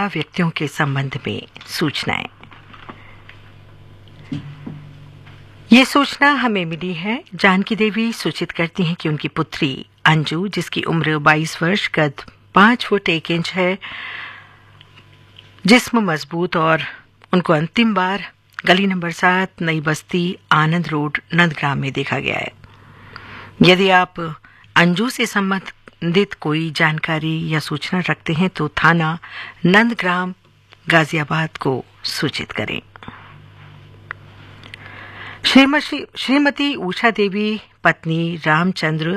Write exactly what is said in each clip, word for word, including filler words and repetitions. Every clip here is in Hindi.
गुमशुदा व्यक्तियों के संबंध में सूचनाएं। ये सूचना हमें मिली है। जानकी देवी सूचित करती हैं कि उनकी पुत्री अंजू, जिसकी उम्र बाईस वर्ष, कद पांच फुट एक इंच है, जिस्म मजबूत, और उनको अंतिम बार गली नंबर सात, नई बस्ती, आनंद रोड, नंदग्राम में देखा गया है। यदि आप अंजू से संबंधित कोई जानकारी या सूचना रखते हैं तो थाना नंदग्राम, गाजियाबाद को सूचित करें। श्रीमती श्रीमती उषा देवी, पत्नी रामचंद्र,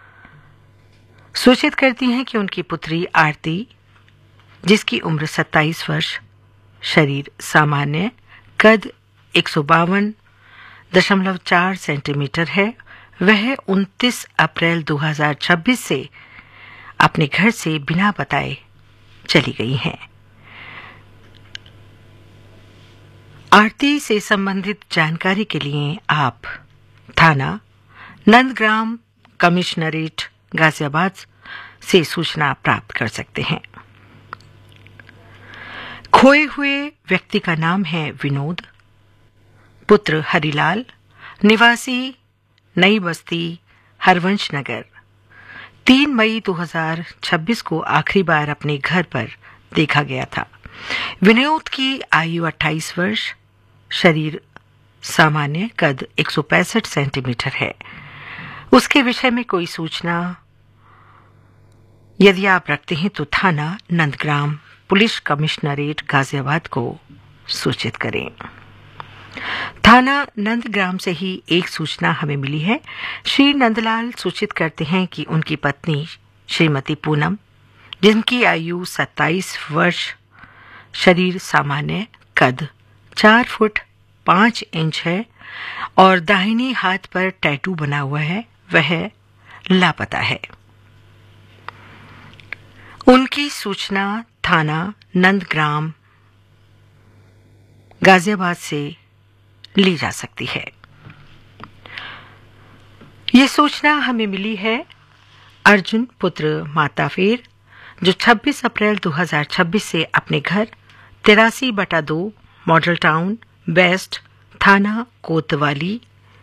सूचित करती हैं कि उनकी पुत्री आरती, जिसकी उम्र सत्ताईस वर्ष, शरीर सामान्य, कद एक सौ बावन दशमलव चार सेंटीमीटर है, वह उनतीस अप्रैल दो हज़ार छब्बीस से अपने घर से बिना बताए चली गई हैं। आरती से संबंधित जानकारी के लिए आप थाना नंदग्राम, कमिश्नरेट, गाजियाबाद से सूचना प्राप्त कर सकते हैं। खोए हुए व्यक्ति का नाम है विनोद, पुत्र हरिलाल, निवासी नई बस्ती, हरवंश नगर। तीन मई दो हज़ार छब्बीस को आखिरी बार अपने घर पर देखा गया था। विनोद की आयु अट्ठाईस वर्ष, शरीर सामान्य, कद एक सौ पैंसठ सेंटीमीटर है। उसके विषय में कोई सूचना यदि आप रखते हैं तो थाना नंदग्राम, पुलिस कमिश्नरेट, गाजियाबाद को सूचित करें। थाना नंदग्राम से ही एक सूचना हमें मिली है। श्री नंदलाल सूचित करते हैं कि उनकी पत्नी श्रीमती पूनम, जिनकी आयु सत्ताईस वर्ष, शरीर सामान्य, कद चार फुट पांच इंच है और दाहिनी हाथ पर टैटू बना हुआ है, वह लापता है। उनकी सूचना थाना नंदग्राम, गाजियाबाद से ली जा सकती है। ये सूचना हमें मिली है अर्जुन, पुत्र माताफेर, जो छब्बीस अप्रैल दो हज़ार छब्बीस से अपने घर तिरासी बटा दो, मॉडल टाउन वेस्ट, थाना कोतवाली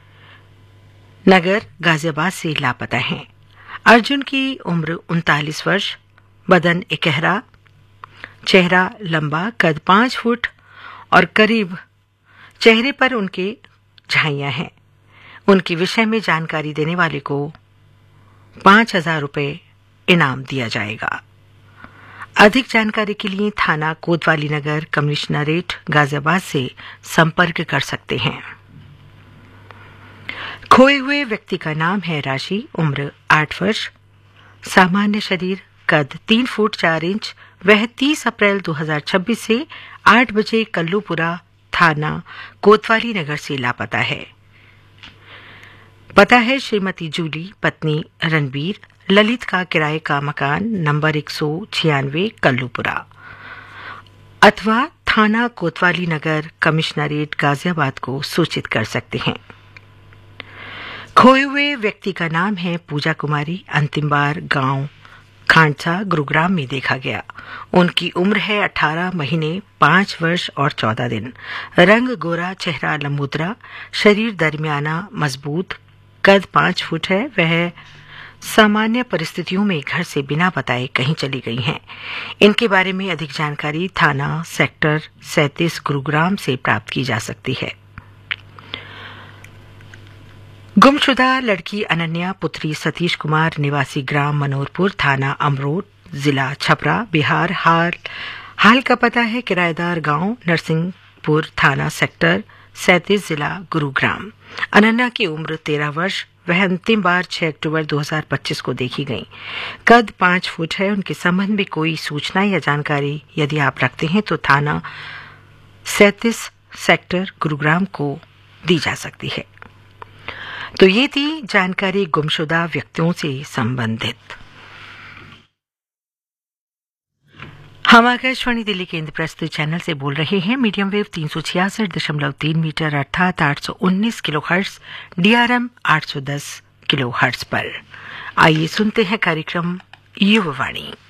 नगर, गाजियाबाद से लापता हैं। अर्जुन की उम्र उनतालीस वर्ष, बदन इकहरा, चेहरा लंबा, कद पांच फुट और करीब चेहरे पर उनके झाइयां हैं। उनके विषय में जानकारी देने वाले को पांच हजार रुपये इनाम दिया जाएगा। अधिक जानकारी के लिए थाना कोतवाली नगर, कमिश्नरेट, गाजियाबाद से संपर्क कर सकते हैं। खोए हुए व्यक्ति का नाम है राशि, उम्र आठ वर्ष, सामान्य शरीर, कद तीन फुट चार इंच। वह तीस अप्रैल दो हज़ार छब्बीस से आठ बजे कल्लूपुरा, थाना कोतवाली नगर से लापता है। पता है श्रीमती जूली, पत्नी रणबीर, ललित का किराए का मकान, नंबर एक सौ छियानवे, कल्लूपुरा, अथवा थाना कोतवाली नगर, कमिश्नरेट, गाजियाबाद को सूचित कर सकते हैं। खोए हुए व्यक्ति का नाम है पूजा कुमारी, अंतिम बार गांव खांडसा, गुरुग्राम में देखा गया। उनकी उम्र है अठारह महीने पांच वर्ष और चौदह दिन। रंग गोरा, चेहरा लंबोदरा, शरीर दरमियाना मजबूत, कद पांच फुट है। वह सामान्य परिस्थितियों में घर से बिना बताए कहीं चली गई हैं। इनके बारे में अधिक जानकारी थाना सेक्टर सैंतीस, गुरुग्राम से प्राप्त की जा सकती है। गुमशुदा लड़की अनन्या, पुत्री सतीश कुमार, निवासी ग्राम मनोरपुर, थाना अमरोट, जिला छपरा, बिहार। हाल हाल का पता है किराएदार गांव नरसिंहपुर, थाना सेक्टर सैंतीस, जिला गुरुग्राम। अनन्या की उम्र तेरह वर्ष, वह अंतिम बार छह अक्टूबर दो हज़ार पच्चीस को देखी गई। कद पांच फुट है। उनके संबंध में कोई सूचना या जानकारी यदि आप रखते हैं तो थाना सैंतीस सेक्टर गुरुग्राम को दी जा सकती है। तो ये थी जानकारी गुमशुदा व्यक्तियों से संबंधित। हम आकाशवाणी दिल्ली केंद्र प्रस्तुत चैनल से बोल रहे हैं। मीडियम वेव तीन सौ छियासठ दशमलव तीन मीटर अर्थात आठ सौ उन्नीस किलो हर्ट्ज, डीआरएम आठ सौ दस किलो हर्ट्ज पर। आइए सुनते हैं कार्यक्रम युववाणी।